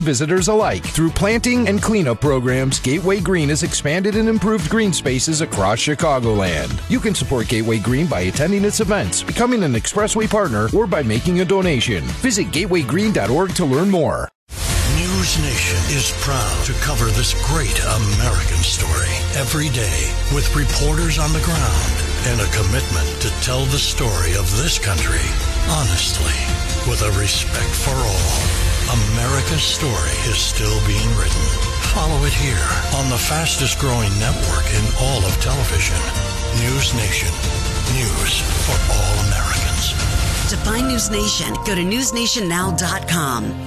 visitors alike. Through planting and cleanup programs, Gateway Green has expanded and improved green spaces across Chicagoland. You can support Gateway Green by attending its events, becoming an Expressway partner, or by making a donation. Visit gatewaygreen.org to learn more. News Nation is proud to cover this great American story every day with reporters on the ground and a commitment to tell the story of this country honestly, with a respect for all. America's story is still being written. Follow it here on the fastest growing network in all of television. News Nation. News for all Americans. To find News Nation, go to newsnationnow.com.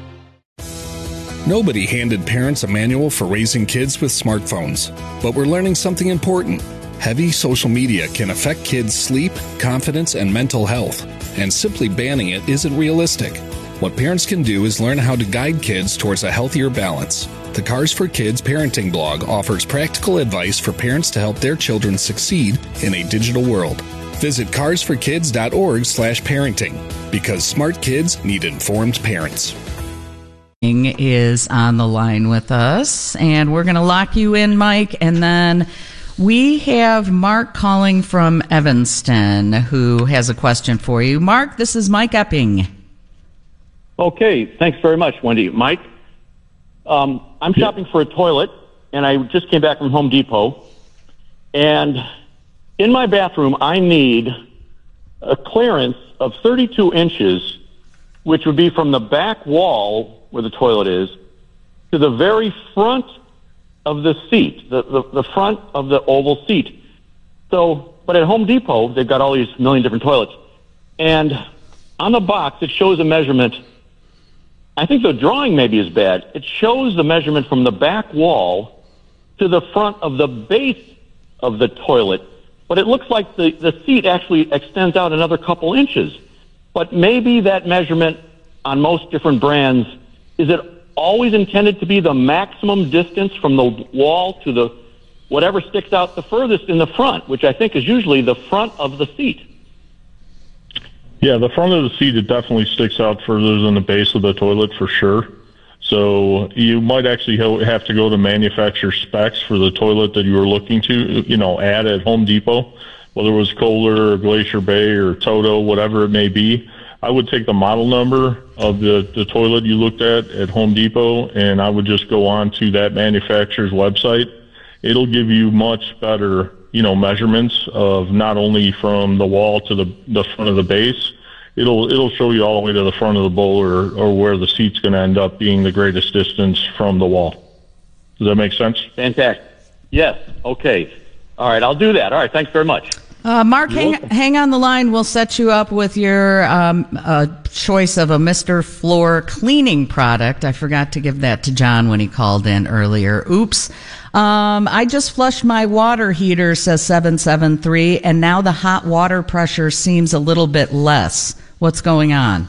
Nobody handed parents a manual for raising kids with smartphones, but we're learning something important. Heavy social media can affect kids' sleep, confidence, and mental health, and simply banning it isn't realistic. What parents can do is learn how to guide kids towards a healthier balance. The Cars for Kids parenting blog offers practical advice for parents to help their children succeed in a digital world. Visit carsforkids.org/parenting, because smart kids need informed parents. Is on the line with us, and we're going to lock you in, Mike, and then we have Mark calling from Evanston who has a question for you. Mark, this is Mike Epping. Okay, thanks very much, Wendy. Mike, I'm shopping for a toilet, and I just came back from Home Depot, and in my bathroom I need a clearance of 32 inches, which would be from the back wall where the toilet is to the very front of the seat, the front of the oval seat. So, but at Home Depot, they've got all these million different toilets, and on the box it shows a measurement. I think the drawing maybe is bad. It shows the measurement from the back wall to the front of the base of the toilet, but it looks like the seat actually extends out another couple inches. But maybe that measurement on most different brands, is it always intended to be the maximum distance from the wall to the whatever sticks out the furthest in the front, which I think is usually the front of the seat? Yeah, the front of the seat, it definitely sticks out further than the base of the toilet for sure. So you might actually have to go to manufacturer specs for the toilet that you were looking to, add at Home Depot, whether it was Kohler or Glacier Bay or Toto, whatever it may be. I would take the model number of the toilet you looked at Home Depot, and I would just go on to that manufacturer's website. It'll give you much better, measurements of not only from the wall to the front of the base. It'll show you all the way to the front of the bowl or where the seat's going to end up being the greatest distance from the wall. Does that make sense? Fantastic. Yes. Okay. All right. I'll do that. All right. Thanks very much. Mark, hang on the line. We'll set you up with your choice of a Mr. Floor cleaning product. I forgot to give that to John when he called in earlier. Oops. I just flushed my water heater, says 773, and now the hot water pressure seems a little bit less. What's going on?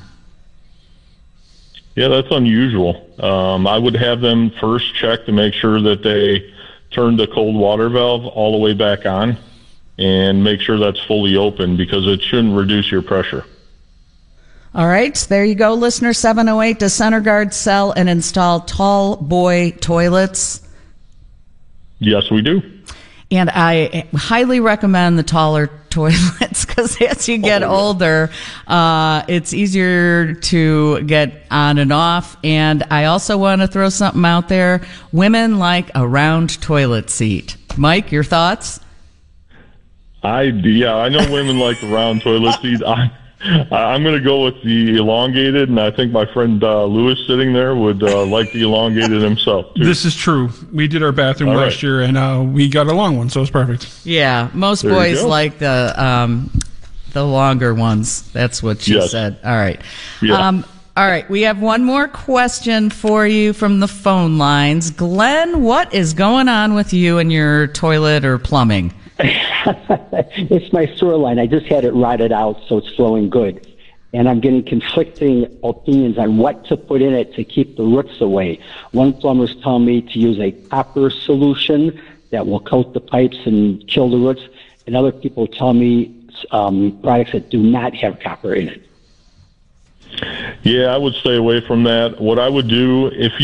Yeah, that's unusual. I would have them first check to make sure that they turned the cold water valve all the way back on, and make sure that's fully open, because it shouldn't reduce your pressure. All right, there you go, listener 708. Does CenterGuard sell and install tall boy toilets? Yes, we do. And I highly recommend the taller toilets, because as you get older, it's easier to get on and off. And I also want to throw something out there. Women like a round toilet seat. Mike, your thoughts? I know women like the round toilet seat. I'm going to go with the elongated, and I think my friend Lewis sitting there would like the elongated himself, too. This is true. We did our bathroom last year, and we got a long one, so it's perfect. Yeah, most boys like the longer ones. That's what she said. All right. Yeah. All right, we have one more question for you from the phone lines. Glenn, what is going on with you and your toilet or plumbing? It's my sewer line. I just had it rotted out, so it's flowing good. And I'm getting conflicting opinions on what to put in it to keep the roots away. One plumber's telling me to use a copper solution that will coat the pipes and kill the roots. And other people tell me products that do not have copper in it. Yeah, I would stay away from that. What I would do, if